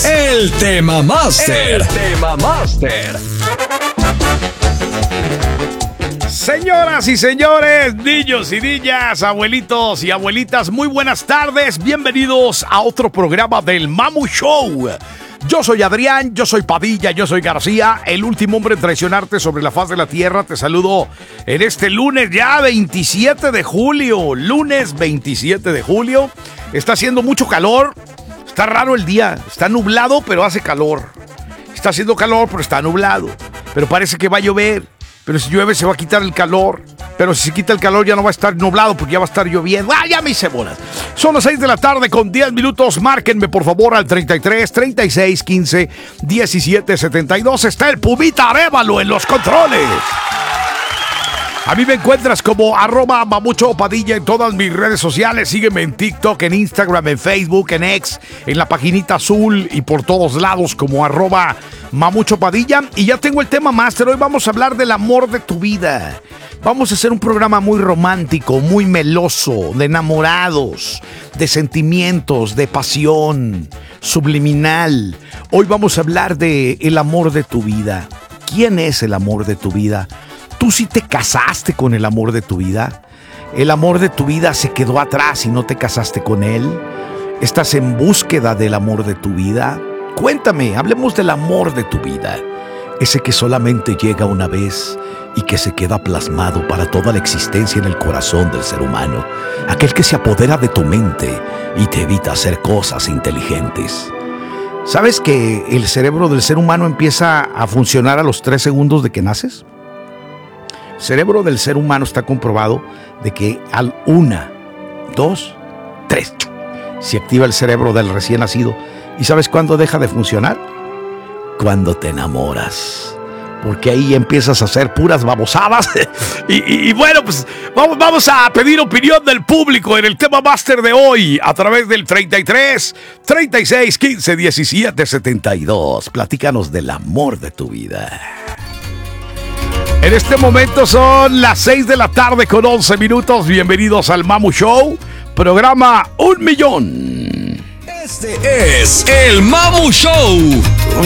el Tema Master. El Tema Master. Señoras y señores, niños y niñas, abuelitos y abuelitas, muy buenas tardes. Bienvenidos a otro programa del Mamu Show. Yo soy Adrián, yo soy Padilla, yo soy García, el último hombre en traicionarte sobre la faz de la tierra. Te saludo en este lunes ya 27 de julio. Lunes 27 de julio. Está haciendo mucho calor. Está raro el día. Está nublado, pero hace calor. Está haciendo calor, pero está nublado. Pero parece que va a llover. Pero si llueve se va a quitar el calor. Pero si se quita el calor ya no va a estar nublado porque ya va a estar lloviendo. ¡Ah, ya me hice bolas! Son las 6 de la tarde con 10 minutos. Márquenme por favor al 33 36 15 17 72. Está el Pumita Arévalo en los controles. A mí me encuentras como @mamuchopadilla en todas mis redes sociales. Sígueme en TikTok, en Instagram, en Facebook, en X, en la paginita azul y por todos lados como @mamuchopadilla. Y ya tengo el tema master. Hoy vamos a hablar del amor de tu vida. Vamos a hacer un programa muy romántico, muy meloso, de enamorados, de sentimientos, de pasión, subliminal. Hoy vamos a hablar de el amor de tu vida. ¿Quién es el amor de tu vida? ¿Tú sí te casaste con el amor de tu vida? ¿El amor de tu vida se quedó atrás y no te casaste con él? ¿Estás en búsqueda del amor de tu vida? Cuéntame, hablemos del amor de tu vida. Ese que solamente llega una vez y que se queda plasmado para toda la existencia en el corazón del ser humano. Aquel que se apodera de tu mente y te evita hacer cosas inteligentes. ¿Sabes que el cerebro del ser humano empieza a funcionar a los 3 segundos de que naces? El cerebro del ser humano está comprobado de que al 1, 2, 3 se activa el cerebro del recién nacido. ¿Y sabes cuándo deja de funcionar? Cuando te enamoras. Porque ahí empiezas a hacer puras babosadas. y bueno, pues vamos a pedir opinión del público en el tema master de hoy a través del 33 36 15 17 72. Platícanos del amor de tu vida. En este momento son las 6 de la tarde con 11 minutos. Bienvenidos al Mamu Show, programa 1 millón. Este es el Mamu Show.